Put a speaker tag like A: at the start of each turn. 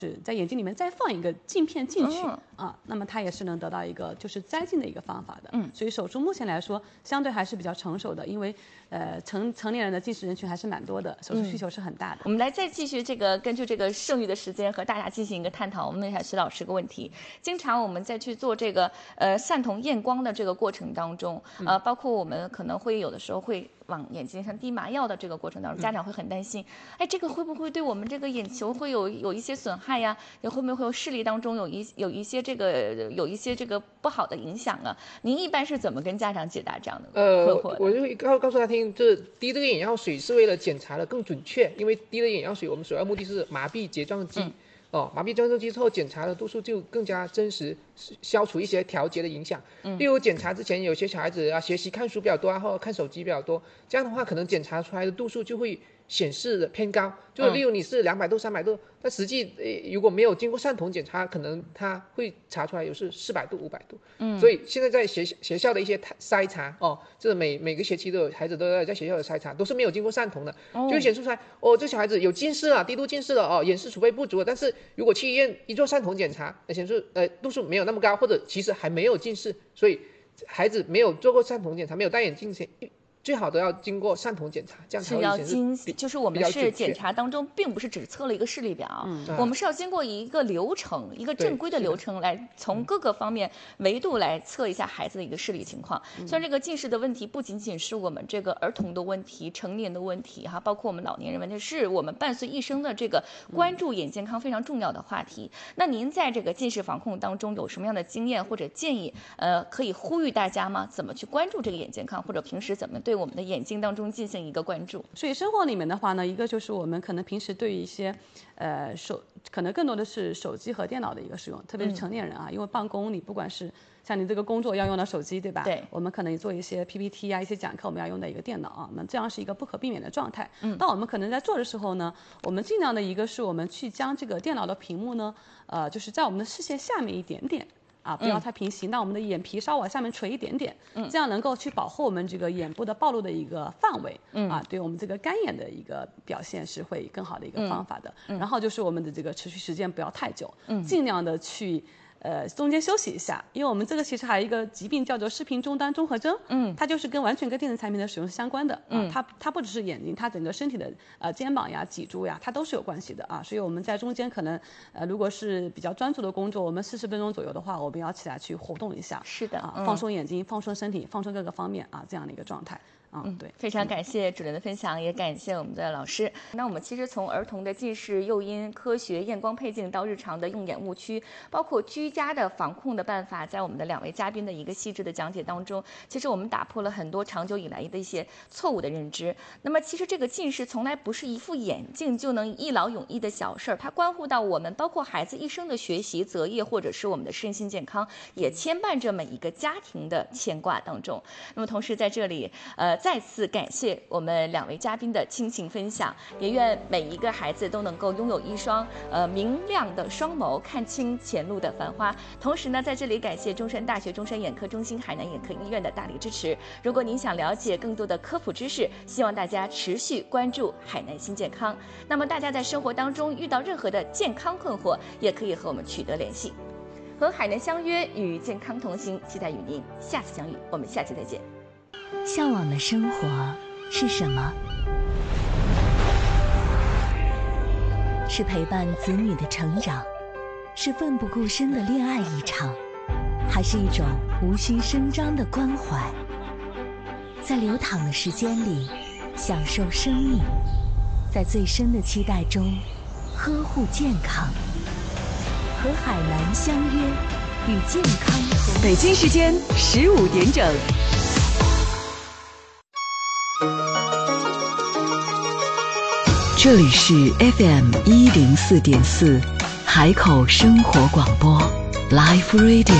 A: 是在眼睛里面再放一个镜片进去啊，那么它也是能得到一个就是摘镜的一个方法的。所以手术目前来说相对还是比较成熟的，因为成年人的近视人群还是蛮多的，手术需求是很大的。
B: 我们来再继续根据这个剩余的时间和大家进行一个探讨。我们问一下徐老师个问题：经常我们在去做这个散瞳验光的这个过程当中，包括我们可能会有的时候会往眼睛上滴麻药的这个过程当中，家长会很担心，哎，这个会不会对我们这个眼球会有一些损害呀？也会不会有视力当中有一些这个不好的影响啊？您一般是怎么跟家长解答这样的困惑的？
C: 我就会告诉他听，这滴这个眼药水是为了检查的更准确，因为滴了眼药水，我们首要目的是麻痹睫状肌。麻痹睫状肌之后，检查的度数就更加真实，消除一些调节的影响。例如检查之前，有些小孩子啊学习看书比较多啊，或者看手机比较多，这样的话可能检查出来的度数就会显示的偏高，就例如你是200度、300度，但实际如果没有经过散瞳检查，可能它会查出来有是400度、500度。所以现在在学校的一些筛查这每个学期都有孩子都在学校的筛查，都是没有经过散瞳的，就会显示出来这小孩子有近视了，低度近视了眼视储备不足了。但是如果去医院一做散瞳检查，显示度数没有那么高，或者其实还没有近视，所以孩子没有做过散瞳检查，没有戴眼镜前，最好都要经过散瞳检查，这样才会显示
B: 就是我们是检查当中，并不是只测了一个视力表，我们是要经过一个流程，一个正规的流程来从各个方面维度来测一下孩子的一个视力情况。虽然这个近视的问题不仅仅是我们这个儿童的问题、成年的问题哈，包括我们老年人问题，是我们伴随一生的这个关注眼健康非常重要的话题。那您在这个近视防控当中有什么样的经验或者建议？可以呼吁大家吗？怎么去关注这个眼健康，或者平时怎么对我们的眼睛当中进行一个关注？
A: 所以生活里面的话呢，一个就是我们可能平时对于一些可能更多的是手机和电脑的一个使用，特别是成年人啊，因为办公你不管是像你这个工作要用到手机，对吧？
B: 对，
A: 我们可能做一些 PPT 啊，一些讲课我们要用到一个电脑啊，那这样是一个不可避免的状态。但我们可能在做的时候呢，我们尽量的一个是我们去将这个电脑的屏幕呢，就是在我们的视线下面一点点。不要太平行，那我们的眼皮稍往下面垂一点点，这样能够去保护我们这个眼部的暴露的一个范围，对我们这个干眼的一个表现是会更好的一个方法的。然后就是我们的这个持续时间不要太久，尽量的去中间休息一下，因为我们这个其实还有一个疾病叫做视频终端综合征，它就是完全跟电子产品的使用是相关的，它不只是眼睛，它整个身体的肩膀呀、脊柱呀，它都是有关系的啊。所以我们在中间可能如果是比较专注的工作，我们40分钟左右的话，我们要起来去活动一下，
B: 是的，
A: 放松眼睛、放松身体、放松各个方面啊，这样的一个状态。对，
B: 非常感谢主任的分享，也感谢我们的老师。那我们其实从儿童的近视诱因、科学验光配镜到日常的用眼误区，包括居家的防控的办法，在我们的2位嘉宾的一个细致的讲解当中，其实我们打破了很多长久以来的一些错误的认知。那么其实这个近视从来不是一副眼镜就能一劳永逸的小事儿，它关乎到我们包括孩子一生的学习、择业，或者是我们的身心健康，也牵绊着每一个家庭的牵挂当中。那么同时在这里再次感谢我们2位嘉宾的倾情分享，也愿每一个孩子都能够拥有一双明亮的双眸，看清前路的繁花。同时呢，在这里感谢中山大学中山眼科中心、海南眼科医院的大力支持。如果您想了解更多的科普知识，希望大家持续关注海南新健康。那么大家在生活当中遇到任何的健康困惑，也可以和我们取得联系。和海南相约，与健康同行，期待与您下次相遇。我们下期再见。
D: 向往的生活是什么？是陪伴子女的成长，是奋不顾身的恋爱一场，还是一种无需声张的关怀？在流淌的时间里，享受生命，在最深的期待中，呵护健康。和海南相约，与健康同行。
E: 北京时间15点整。这里是 FM104.4 海口生活广播 Life Radio。